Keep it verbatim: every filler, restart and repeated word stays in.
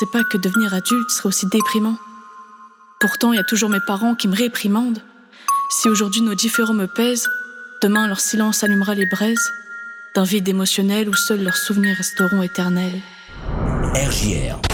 sais pas que devenir adulte serait aussi déprimant. Pourtant, il y a toujours mes parents qui me réprimandent. Si aujourd'hui nos différends me pèsent, demain leur silence allumera les braises d'un vide émotionnel où seuls leurs souvenirs resteront éternels. R J R